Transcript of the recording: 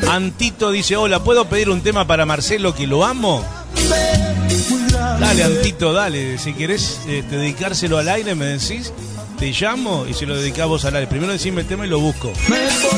Antito dice, hola, ¿puedo pedir un tema para Marcelo que lo amo? Dale, Antito, dale. Si querés dedicárselo al aire, me decís, te llamo y se lo dedicamos al aire. Primero decime el tema y lo busco.